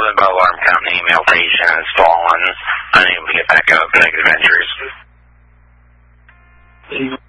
Northern Bow Alarm Company, male patient has fallen, unable to get back up, negative injuries.